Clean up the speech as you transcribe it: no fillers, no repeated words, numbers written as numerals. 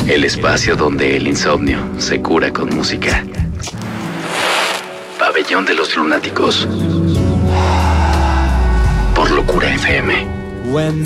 El espacio donde el insomnio se cura con música. Pabellón de los Lunáticos. Por Locura FM. When